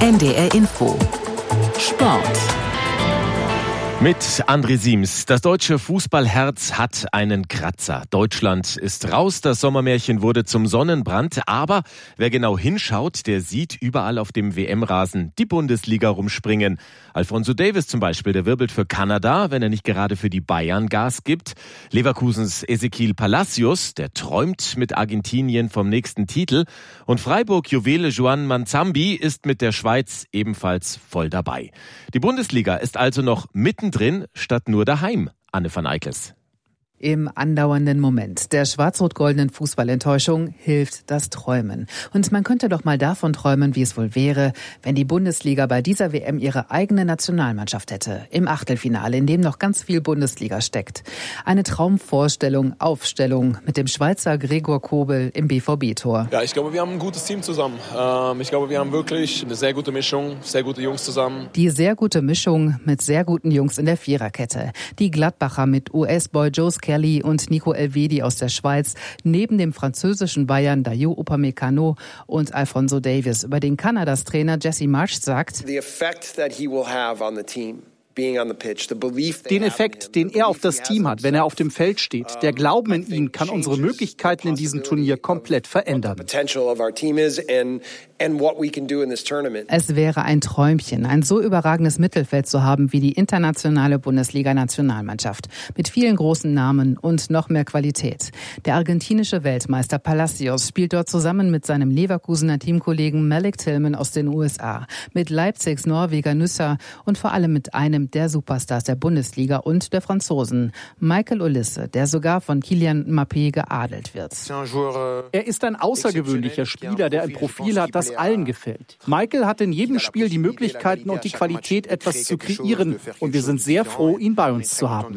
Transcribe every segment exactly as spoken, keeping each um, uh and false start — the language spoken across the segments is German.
N D R Info Sport mit André Siems. Das deutsche Fußballherz hat einen Kratzer. Deutschland ist raus, das Sommermärchen wurde zum Sonnenbrand. Aber wer genau hinschaut, der sieht überall auf dem W M-Rasen die Bundesliga rumspringen. Alphonso Davies zum Beispiel, der wirbelt für Kanada, wenn er nicht gerade für die Bayern Gas gibt. Leverkusens Ezequiel Palacios, der träumt mit Argentinien vom nächsten Titel. Und Freiburg-Juwele Juan Manzambi ist mit der Schweiz ebenfalls voll dabei. Die Bundesliga ist also noch mitten drin, statt nur daheim. Anne van Eickels. Im andauernden Moment der schwarz-rot-goldenen Fußballenttäuschung hilft das Träumen. Und man könnte doch mal davon träumen, wie es wohl wäre, wenn die Bundesliga bei dieser W M ihre eigene Nationalmannschaft hätte. Im Achtelfinale, in dem noch ganz viel Bundesliga steckt. Eine Traumvorstellung, Aufstellung mit dem Schweizer Gregor Kobel im B V B-Tor. Ja, ich glaube, wir haben ein gutes Team zusammen. Ich glaube, wir haben wirklich eine sehr gute Mischung, sehr gute Jungs zusammen. Die sehr gute Mischung mit sehr guten Jungs in der Viererkette. Die Gladbacher mit U S-Boy Joe Kelly und Nico Elvedi aus der Schweiz, neben dem französischen Bayern Dayot Upamecano und Alphonso Davies. Über den Kanadas Trainer Jesse Marsch sagt: The effect that he will have on the team. Den Effekt, den er auf das Team hat, wenn er auf dem Feld steht. Der Glauben in ihn kann unsere Möglichkeiten in diesem Turnier komplett verändern. Es wäre ein Träumchen, ein so überragendes Mittelfeld zu haben wie die internationale Bundesliga-Nationalmannschaft. Mit vielen großen Namen und noch mehr Qualität. Der argentinische Weltmeister Palacios spielt dort zusammen mit seinem Leverkusener Teamkollegen Malik Tillman aus den U S A, mit Leipzigs Norweger Nüsser und vor allem mit einem der Superstars der Bundesliga und der Franzosen, Michael Olise, der sogar von Kylian Mbappé geadelt wird. Er ist ein außergewöhnlicher Spieler, der ein Profil hat, das allen gefällt. Michael hat in jedem Spiel die Möglichkeiten und die Qualität, etwas zu kreieren. Und wir sind sehr froh, ihn bei uns zu haben.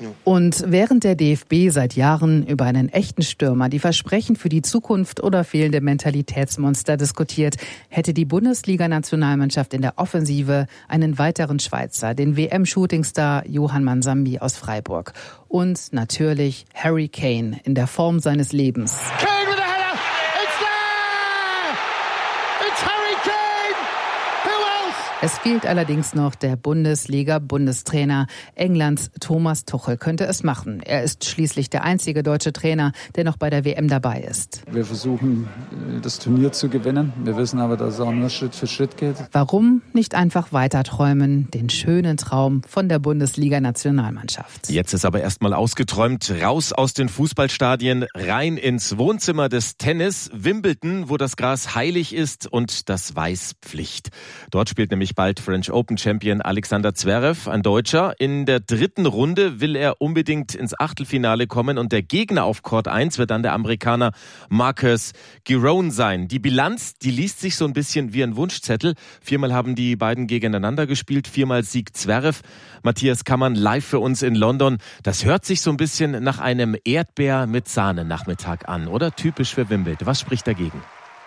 Und während der D F B seit Jahren über einen echten Stürmer, die Versprechen für die Zukunft oder fehlende Mentalitätsmonster diskutiert, hätte die Bundesliga-Nationalmannschaft in der Offensive einen weiteren Schweizer, den W M-Shootingstar Juan Manzambi aus Freiburg. Und natürlich Harry Kane in der Form seines Lebens. Kane with a header! It's there! It's Harry Kane! Who else? Es fehlt allerdings noch der Bundesliga-Bundestrainer. Englands Thomas Tuchel könnte es machen. Er ist schließlich der einzige deutsche Trainer, der noch bei der W M dabei ist. Wir versuchen, das Turnier zu gewinnen. Wir wissen aber, dass es auch nur Schritt für Schritt geht. Warum nicht einfach weiter träumen? Den schönen Traum von der Bundesliga-Nationalmannschaft. Jetzt ist aber erstmal ausgeträumt. Raus aus den Fußballstadien, rein ins Wohnzimmer des Tennis. Wimbledon, wo das Gras heilig ist und das Weiß Pflicht. Dort spielt nämlich bald French Open Champion Alexander Zverev, ein Deutscher. In der dritten Runde will er unbedingt ins Achtelfinale kommen und der Gegner auf Court eins wird dann der Amerikaner Marcus Giron sein. Die Bilanz, die liest sich so ein bisschen wie ein Wunschzettel. Viermal haben die beiden gegeneinander gespielt, viermal siegt Zverev. Matthias Kammann live für uns in London. Das hört sich so ein bisschen nach einem Erdbeer mit Sahne-Nachmittag an, oder? Typisch für Wimbledon. Was spricht dagegen?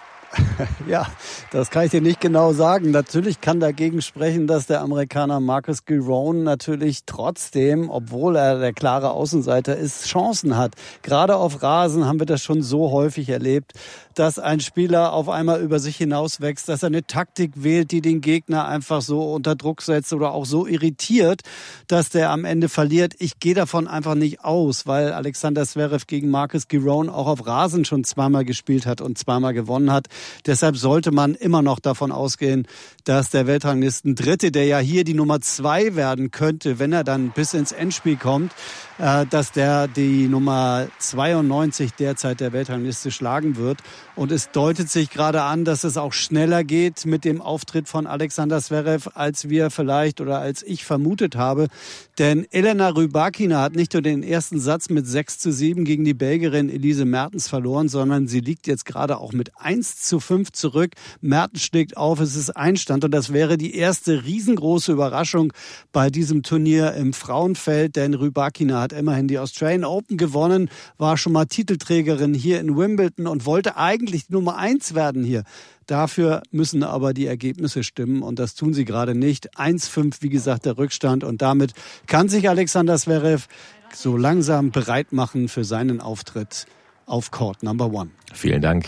Ja, das kann ich dir nicht genau sagen. Natürlich kann dagegen sprechen, dass der Amerikaner Marcus Giron natürlich trotzdem, obwohl er der klare Außenseiter ist, Chancen hat. Gerade auf Rasen haben wir das schon so häufig erlebt, dass ein Spieler auf einmal über sich hinauswächst, dass er eine Taktik wählt, die den Gegner einfach so unter Druck setzt oder auch so irritiert, dass der am Ende verliert. Ich gehe davon einfach nicht aus, weil Alexander Zverev gegen Marcus Giron auch auf Rasen schon zweimal gespielt hat und zweimal gewonnen hat. Deshalb sollte man immer noch davon ausgehen, dass der Weltranglisten Dritte, der ja hier die Nummer zwei werden könnte, wenn er dann bis ins Endspiel kommt, dass der die Nummer zweiundneunzig derzeit der Weltrangliste schlagen wird. Und es deutet sich gerade an, dass es auch schneller geht mit dem Auftritt von Alexander Zverev, als wir vielleicht oder als ich vermutet habe. Denn Elena Rybakina hat nicht nur den ersten Satz mit sechs zu sieben gegen die Belgierin Elise Mertens verloren, sondern sie liegt jetzt gerade auch mit eins zu fünf zurück. Mertens schlägt auf, es ist Einstand und das wäre die erste riesengroße Überraschung bei diesem Turnier im Frauenfeld, denn Rybakina hat immerhin die Australian Open gewonnen, war schon mal Titelträgerin hier in Wimbledon und wollte eigentlich die Nummer eins werden hier. Dafür müssen aber die Ergebnisse stimmen und das tun sie gerade nicht. eins fünf, wie gesagt, der Rückstand und damit kann sich Alexander Zverev so langsam bereit machen für seinen Auftritt auf Court Number One. Vielen Dank.